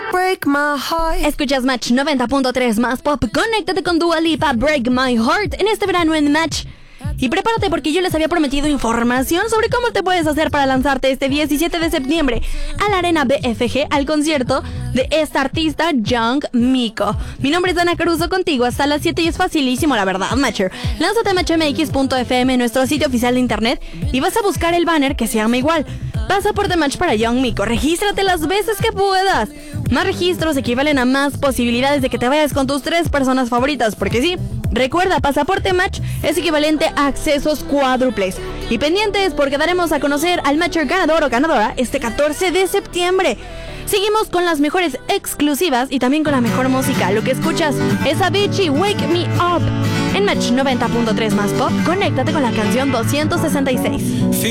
break my heart. Escuchas Match 90.3 más pop. Conéctate con Dua Lipa, Break My Heart en este verano en Match. Y prepárate porque yo les había prometido información sobre cómo te puedes hacer para lanzarte este 17 de septiembre a la Arena BFG al concierto de esta artista Young Miko. Mi nombre es Dana Caruso, contigo hasta las 7 y es facilísimo, la verdad, Matcher. Lánzate a matchmx.fm, nuestro sitio oficial de internet, y vas a buscar el banner que se llama igual. Pasaporte Match para Young Miko. Regístrate las veces que puedas. Más registros equivalen a más posibilidades de que te vayas con tus 3 personas favoritas, porque sí, recuerda, Pasaporte Match es equivalente a accesos cuádruples. Y pendientes porque daremos a conocer al Matcher ganador o ganadora este 14 de septiembre. Seguimos con las mejores exclusivas y también con la mejor música. Lo que escuchas es Avicii, Wake Me Up. En Match 90.3 más pop, conéctate con la canción 266.